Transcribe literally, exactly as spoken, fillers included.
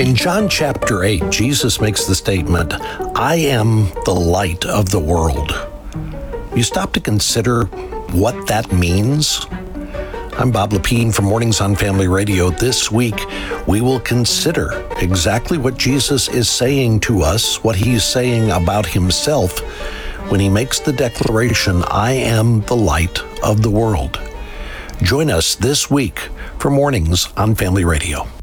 In John chapter eight, Jesus makes the statement, I am the light of the world. You stop to consider what that means? I'm Bob Lepine from Mornings on Family Radio. This week, we will consider exactly what Jesus is saying to us, what he's saying about himself when he makes the declaration, I am the light of the world. Join us this week for Mornings on Family Radio.